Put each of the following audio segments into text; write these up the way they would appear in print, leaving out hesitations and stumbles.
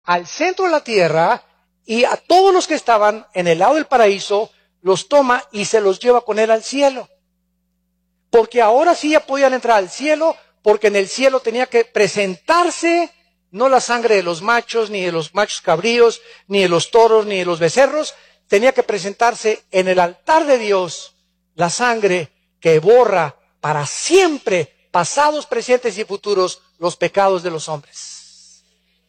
al centro de la tierra y a todos los que estaban en el lado del paraíso los toma y se los lleva con él al cielo. Porque ahora sí ya podían entrar al cielo, porque en el cielo tenía que presentarse no la sangre de los machos, ni de los machos cabríos, ni de los toros, ni de los becerros. Tenía que presentarse en el altar de Dios la sangre que borra para siempre, pasados, presentes y futuros, los pecados de los hombres.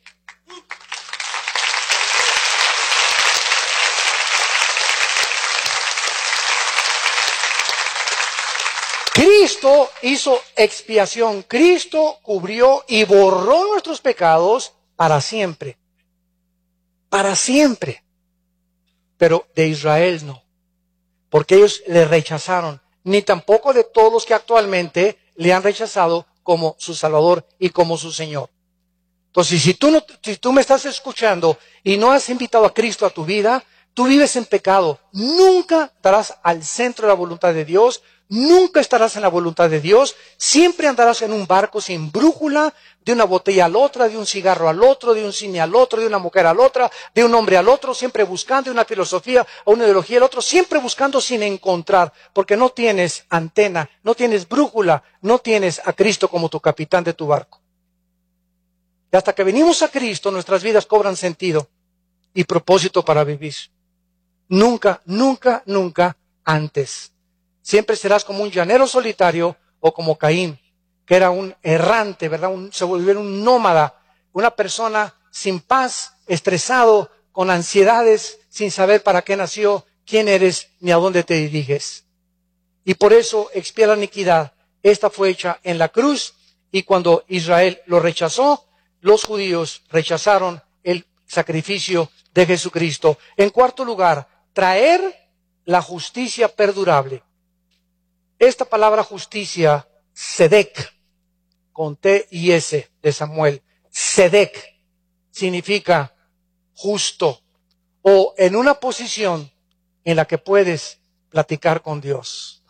Cristo hizo expiación, Cristo cubrió y borró nuestros pecados para siempre. Para siempre. Pero de Israel no, porque ellos le rechazaron, ni tampoco de todos los que actualmente le han rechazado como su Salvador y como su Señor. Entonces, si tú me estás escuchando y no has invitado a Cristo a tu vida, tú vives en pecado. Nunca estarás al centro de la voluntad de Dios, nunca estarás en la voluntad de Dios, siempre andarás en un barco sin brújula, de una botella a la otra, de un cigarro al otro, de un cine al otro, de una mujer a la otra, de un hombre al otro, siempre buscando una filosofía o una ideología al otro, siempre buscando sin encontrar, porque no tienes antena, no tienes brújula, no tienes a Cristo como tu capitán de tu barco. Y hasta que venimos a Cristo, nuestras vidas cobran sentido y propósito para vivir. Nunca, nunca, nunca antes. Siempre serás como un llanero solitario o como Caín, que era un errante, ¿verdad? Se volvió un nómada, una persona sin paz, estresado, con ansiedades, sin saber para qué nació, quién eres, ni a dónde te diriges. Y por eso expía la iniquidad. Esta fue hecha en la cruz, y cuando Israel lo rechazó, los judíos rechazaron el sacrificio de Jesucristo. En cuarto lugar, traer la justicia perdurable. Esta palabra justicia, Sedec, con T y S de Samuel, Sedec, significa justo o en una posición en la que puedes platicar con Dios.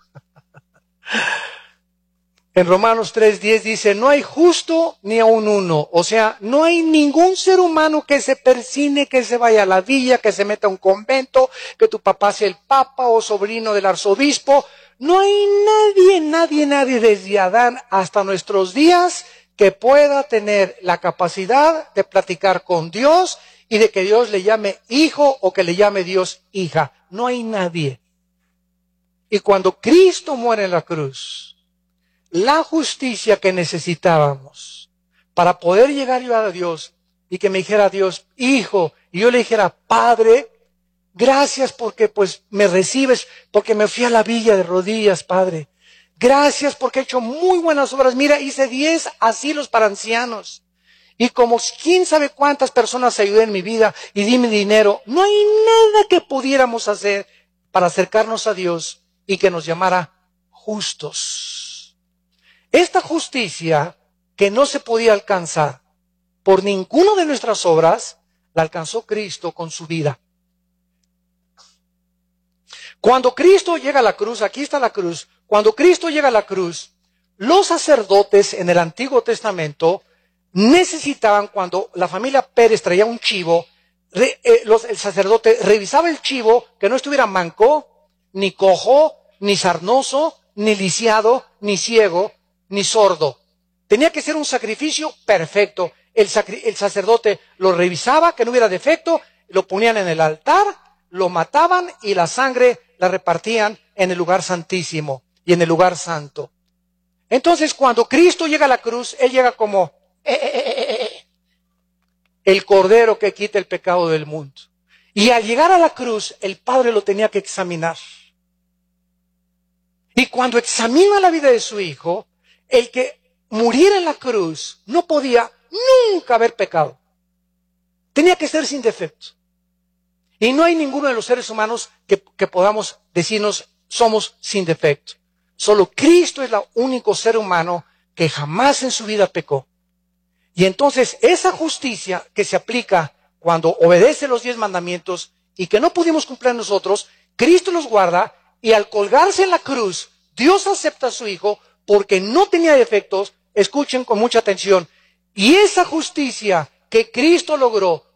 En Romanos 3:10 dice, no hay justo ni aun uno. O sea, no hay ningún ser humano que se persine, que se vaya a la villa, que se meta a un convento, que tu papá sea el papa o sobrino del arzobispo. No hay nadie desde Adán hasta nuestros días que pueda tener la capacidad de platicar con Dios y de que Dios le llame hijo o que le llame Dios hija. No hay nadie. Y cuando Cristo muere en la cruz, la justicia que necesitábamos para poder llegar yo a Dios y que me dijera Dios, hijo, y yo le dijera, Padre, gracias porque pues me recibes, porque me fui a la villa de rodillas, Padre. Gracias porque he hecho muy buenas obras. Mira, hice 10 asilos para ancianos. Y como quién sabe cuántas personas ayudé en mi vida y di mi dinero. No hay nada que pudiéramos hacer para acercarnos a Dios y que nos llamara justos. Esta justicia que no se podía alcanzar por ninguna de nuestras obras, la alcanzó Cristo con su vida. Cuando Cristo llega a la cruz, aquí está la cruz, cuando Cristo llega a la cruz, los sacerdotes en el Antiguo Testamento necesitaban, cuando la familia Pérez traía un chivo, el sacerdote revisaba el chivo, que no estuviera manco, ni cojo, ni sarnoso, ni lisiado, ni ciego, ni sordo. Tenía que ser un sacrificio perfecto. El sacerdote lo revisaba, que no hubiera defecto, lo ponían en el altar, lo mataban y la sangre la repartían en el lugar santísimo y en el lugar santo. Entonces, cuando Cristo llega a la cruz, Él llega como el Cordero que quita el pecado del mundo. Y al llegar a la cruz, el Padre lo tenía que examinar. Y cuando examina la vida de su Hijo, el que muriera en la cruz no podía nunca haber pecado. Tenía que ser sin defecto. Y no hay ninguno de los seres humanos que podamos decirnos somos sin defecto. Solo Cristo es el único ser humano que jamás en su vida pecó. Y entonces esa justicia que se aplica cuando obedece los 10 mandamientos y que no pudimos cumplir nosotros, Cristo los guarda y al colgarse en la cruz, Dios acepta a su Hijo porque no tenía defectos. Escuchen con mucha atención. Y esa justicia que Cristo logró